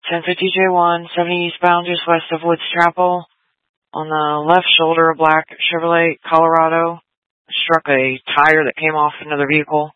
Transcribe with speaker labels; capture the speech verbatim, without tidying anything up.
Speaker 1: ten fifty J one, seventy eastbound just west of Woods Chapel. On the left shoulder, a black Chevrolet Colorado struck a tire that came off another vehicle.